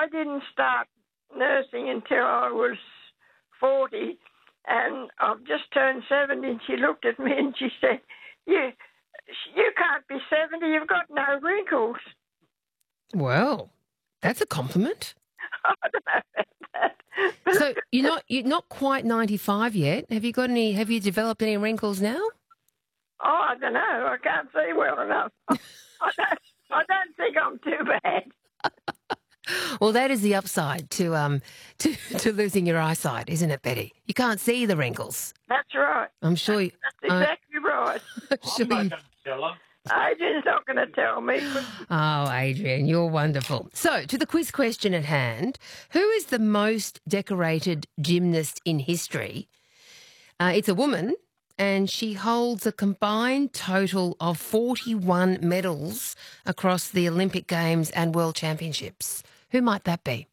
I didn't start nursing until I was 40, and I've just turned 70, and she looked at me and she said, you can't be 70, you've got no wrinkles. Well, that's a compliment. I don't know about that. So you're not quite 95 yet. Have you developed any wrinkles now? Oh, I don't know. I can't see well enough. I don't think I'm too bad. Well, that is the upside to losing your eyesight, isn't it, Betty? You can't see the wrinkles. That's right. I'm sure you... That's exactly right. I'm sure I'm not going to tell her. Adrian's not going to tell me. Oh, Adrian, you're wonderful. So, to the quiz question at hand, who is the most decorated gymnast in history? It's a woman, and she holds a combined total of 41 medals across the Olympic Games and World Championships. Who might that be?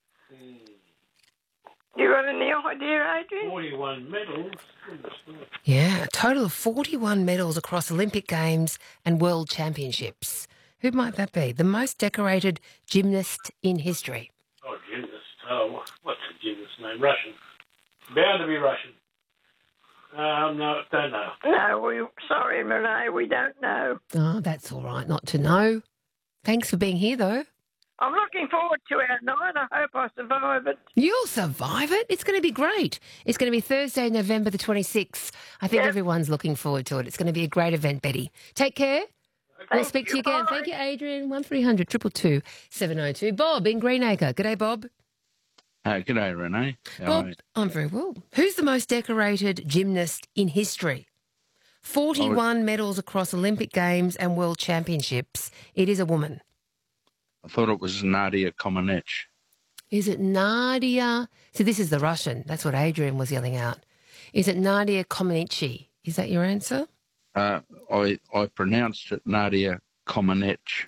You got any idea, Adrian? 41 medals. Yeah, a total of 41 medals across Olympic Games and World Championships. Who might that be? The most decorated gymnast in history. Oh, gymnast. Oh, what's the gymnast name? Russian. Bound to be Russian. No, don't know. No, sorry, Renee, we don't know. Oh, that's all right not to know. Thanks for being here, though. I'm looking forward to our night. I hope I survive it. You'll survive it. It's going to be great. It's going to be Thursday, November the 26th. I think everyone's looking forward to it. It's going to be a great event, Betty. Take care. We'll speak to you again. Thank you, Adrian. 1300 222 702. Bob in Greenacre. G'day, Bob. G'day, Renee. Bob, I'm very well. Who's the most decorated gymnast in history? 41 medals across Olympic Games and World Championships. It is a woman. I thought it was Nadia Comaneci. Is it Nadia? See, this is the Russian. That's what Adrian was yelling out. Is it Nadia Comaneci? Is that your answer? I pronounced it Nadia Comaneci.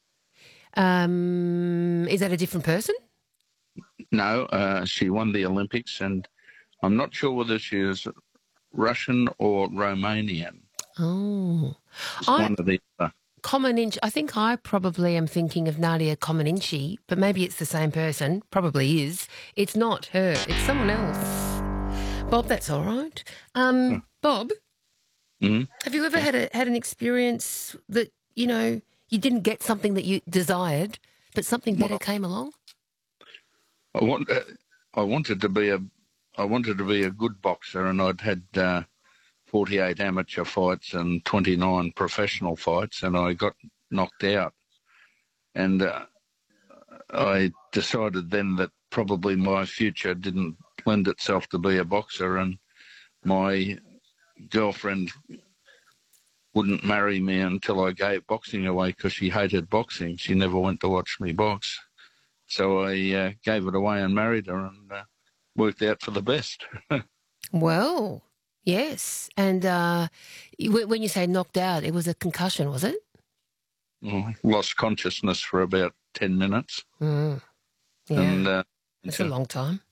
Is that a different person? No, she won the Olympics, and I'm not sure whether she is Russian or Romanian. Oh. It's one of the other. Comaneci, I think I probably am thinking of Nadia Comaneci, but maybe it's the same person. Probably is. It's not her. It's someone else. Bob, that's all right. Bob, have you ever had an experience that, you didn't get something that you desired, but something better came along? I wanted to be a good boxer, and I'd had 48 amateur fights and 29 professional fights, and I got knocked out. And I decided then that probably my future didn't lend itself to be a boxer, and my girlfriend wouldn't marry me until I gave boxing away because she hated boxing. She never went to watch me box. So I gave it away and married her, and worked out for the best. Well, yes. And when you say knocked out, it was a concussion, was it? Lost consciousness for about 10 minutes. Yeah. And, that's a long time.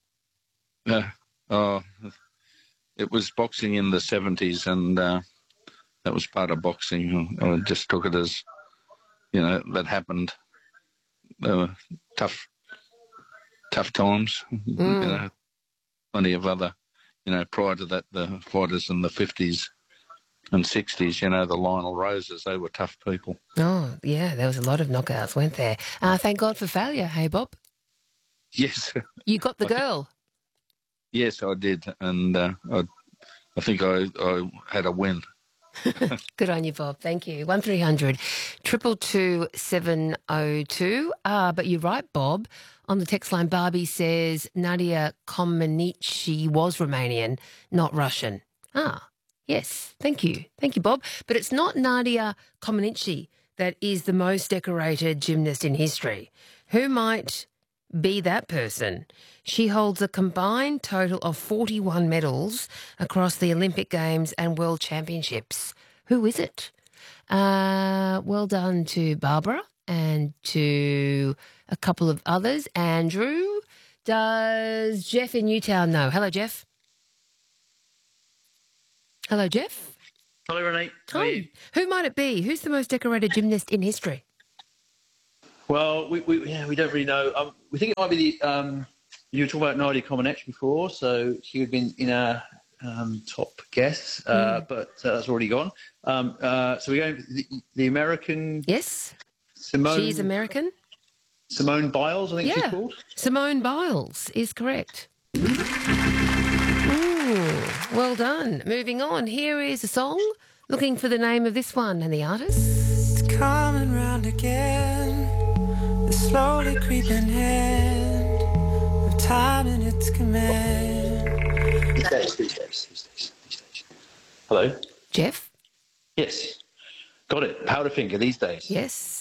It was boxing in the 70s, and that was part of boxing. I just took it as, that happened. Tough times. Plenty of other, prior to that, the fighters in the 50s and 60s, the Lionel Roses, they were tough people. Oh, yeah, there was a lot of knockouts, weren't there? Thank God for failure, hey, Bob? Yes. You got the girl? Yes, I did, and I think I had a win. Good on you, Bob. Thank you. 1300 222 702. But you're right, Bob. On the text line, Barbie says Nadia Comaneci was Romanian, not Russian. Yes. Thank you. Thank you, Bob. But it's not Nadia Comaneci that is the most decorated gymnast in history. Who might be that person? She holds a combined total of 41 medals across the Olympic Games and World Championships. Who is it? Well done to Barbara and to a couple of others. Andrew, does Jeff in Newtown know? Hello, Jeff. Hello, Jeff. Hello, Renee. How are you? Who might it be? Who's the most decorated gymnast in history? Well, we don't really know. We think it might be the. You were talking about Nadia Comaneci before, so she would have been in our top guess, but that's already gone. So we're going for the American. Yes. Simone. She's American. Simone Biles, I think she's called. Simone Biles is correct. Well done. Moving on. Here is a song. Looking for the name of this one and the artist. It's coming round again. The slowly creeping hand of time in its command. These days. Hello? Jeff? Yes. Got it. Powderfinger, These Days. Yes.